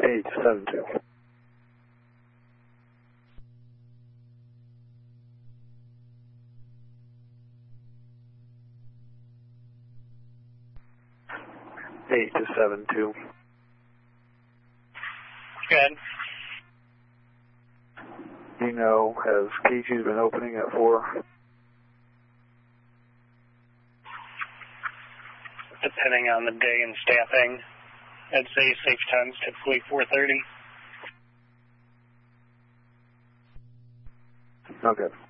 872. Eight to 7-2. Good. You know, has Keeche's been opening at 4? Depending on the day and staffing, I'd say safe time's typically 4:30. Okay.